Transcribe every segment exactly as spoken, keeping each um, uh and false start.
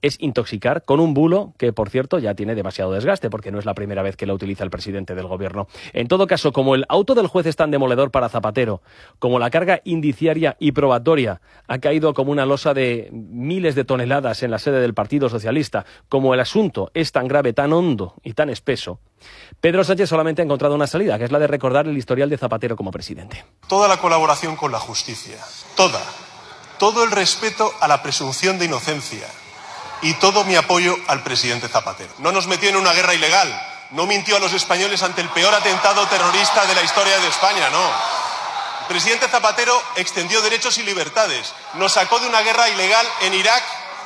es intoxicar con un bulo que, por cierto, ya tiene demasiado desgaste, porque no es la primera vez que lo utiliza el presidente del gobierno. En todo caso, como el auto del juez es tan demoledor para Zapatero, como la carga indiciaria y probatoria ha caído como una losa de miles de toneladas en la sede del Partido Socialista, como el asunto es tan grave, tan hondo y tan espeso, Pedro Sánchez solamente ha encontrado una salida, que es la de recordar el historial de Zapatero como presidente. Toda la colaboración con la justicia, toda, todo el respeto a la presunción de inocencia y todo mi apoyo al presidente Zapatero. No nos metió en una guerra ilegal, no mintió a los españoles ante el peor atentado terrorista de la historia de España, no. El presidente Zapatero extendió derechos y libertades, nos sacó de una guerra ilegal en Irak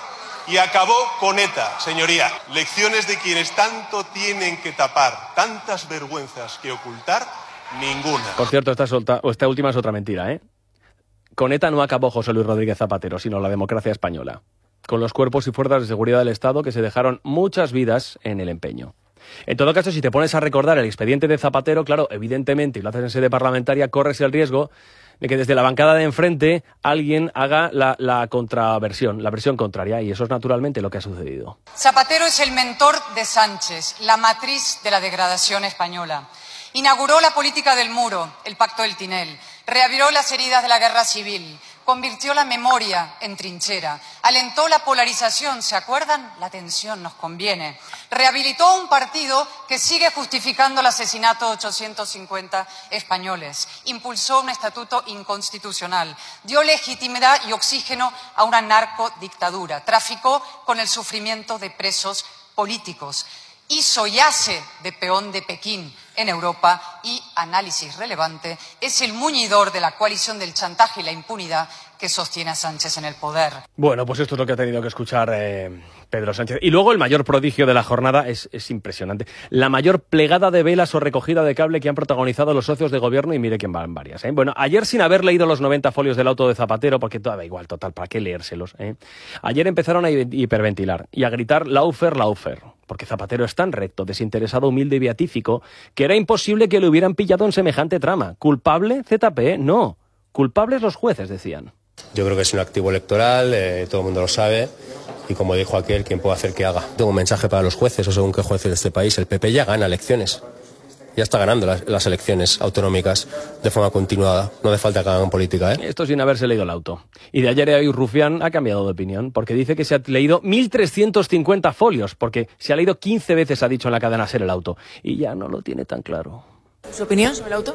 y acabó con ETA, señoría. Lecciones de quienes tanto tienen que tapar, tantas vergüenzas que ocultar, ninguna. Por cierto, esta, solta, esta última es otra mentira, ¿eh? Con ETA no acabó José Luis Rodríguez Zapatero, sino la democracia española, con los cuerpos y fuerzas de seguridad del Estado que se dejaron muchas vidas en el empeño. En todo caso, si te pones a recordar el expediente de Zapatero, claro, evidentemente, y lo haces en sede parlamentaria, corres el riesgo de que desde la bancada de enfrente alguien haga la, la contraversión, la versión contraria, y eso es naturalmente lo que ha sucedido. Zapatero es el mentor de Sánchez, la matriz de la degradación española. Inauguró la política del muro, el pacto del Tinel, reabrió las heridas de la guerra civil, convirtió la memoria en trinchera, alentó la polarización, ¿se acuerdan? La tensión nos conviene. Rehabilitó un partido que sigue justificando el asesinato de ochocientos cincuenta españoles, impulsó un estatuto inconstitucional, dio legitimidad y oxígeno a una narcodictadura, traficó con el sufrimiento de presos políticos, hizo y hace de peón de Pekín en Europa y, análisis relevante, es el muñidor de la coalición del chantaje y la impunidad que sostiene a Sánchez en el poder. Bueno, pues esto es lo que ha tenido que escuchar eh, Pedro Sánchez. Y luego el mayor prodigio de la jornada es, es impresionante. La mayor plegada de velas o recogida de cable que han protagonizado los socios de gobierno, y mire quién van varias. ¿eh? Bueno, ayer sin haber leído los noventa folios del auto de Zapatero, porque todo da igual, total, ¿para qué leérselos? ¿eh? Ayer empezaron a hiperventilar y a gritar laufer, laufer, porque Zapatero es tan recto, desinteresado, humilde y beatífico que era imposible que le hubieran pillado en semejante trama. ¿Culpable? Z P? No. Culpables los jueces, decían. Yo creo que es un activo electoral, eh, todo el mundo lo sabe, y como dijo aquel, quien puede hacer que haga. Tengo un mensaje para los jueces, o según qué jueces de este país. El P P ya gana elecciones, ya está ganando las, las elecciones autonómicas de forma continuada, no hace falta que hagan política, ¿eh? Esto sin haberse leído el auto. Y de ayer a hoy Rufián ha cambiado de opinión, porque dice que se ha leído mil trescientos cincuenta folios, porque se ha leído quince veces, ha dicho en la cadena SER, el auto, y ya no lo tiene tan claro. ¿Su opinión sobre el auto?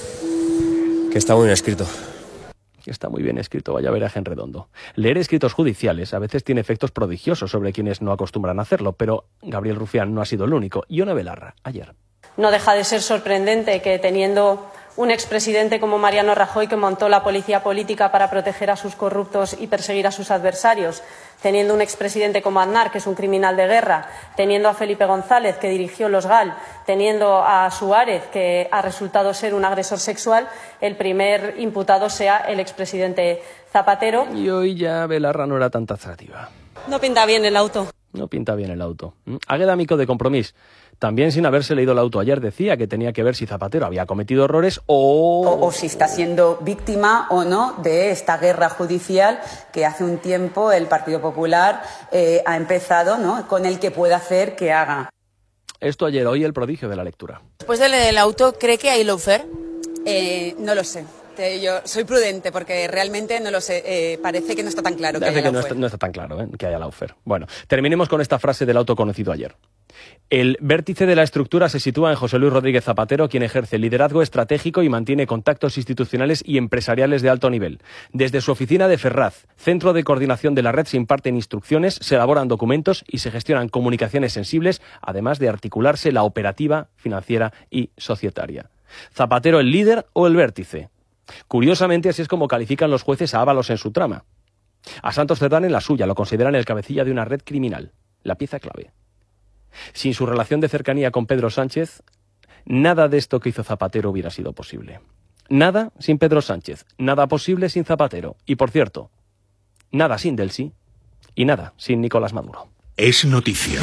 Que está muy bien escrito. Que está muy bien escrito, vaya veraje en redondo. Leer escritos judiciales a veces tiene efectos prodigiosos sobre quienes no acostumbran a hacerlo, pero Gabriel Rufián no ha sido el único. Ione Belarra, ayer. No deja de ser sorprendente que, teniendo un expresidente como Mariano Rajoy, que montó la policía política para proteger a sus corruptos y perseguir a sus adversarios, teniendo un expresidente como Aznar, que es un criminal de guerra, teniendo a Felipe González, que dirigió los GAL, teniendo a Suárez, que ha resultado ser un agresor sexual, el primer imputado sea el expresidente Zapatero. Y hoy ya Belarra no era tan taxativa. No pinta bien el auto. No pinta bien el auto. Águeda Mico de Compromís, también sin haberse leído el auto ayer, decía que tenía que ver si Zapatero había cometido errores o... O, o si está siendo víctima o no de esta guerra judicial que hace un tiempo el Partido Popular eh, ha empezado, ¿no?, con el que puede hacer que haga. Esto ayer, hoy el prodigio de la lectura. Después de leer el auto, ¿cree que hay lawfare? Eh, no lo sé. Yo soy prudente porque realmente no lo sé, eh, parece que no está tan claro que Parece haya que no está, no está tan claro ¿eh? que haya lawfare. Bueno, terminemos con esta frase del auto conocido ayer. El vértice de la estructura se sitúa en José Luis Rodríguez Zapatero, quien ejerce liderazgo estratégico y mantiene contactos institucionales y empresariales de alto nivel. Desde su oficina de Ferraz, centro de coordinación de la red, se imparten instrucciones, se elaboran documentos y se gestionan comunicaciones sensibles, además de articularse la operativa, financiera y societaria. ¿Zapatero el líder o el vértice? Curiosamente, así es como califican los jueces a Ábalos en su trama. A Santos Cerdán en la suya, lo consideran el cabecilla de una red criminal, la pieza clave. Sin su relación de cercanía con Pedro Sánchez, nada de esto que hizo Zapatero hubiera sido posible. Nada sin Pedro Sánchez, nada posible sin Zapatero. Y por cierto, nada sin Del Sí y nada sin Nicolás Maduro. Es noticia.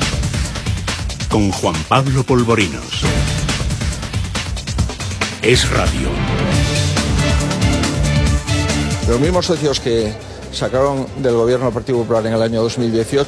Con Juan Pablo Polvorinos. Es radio. Los mismos socios que sacaron del gobierno del Partido Popular en el año dos mil dieciocho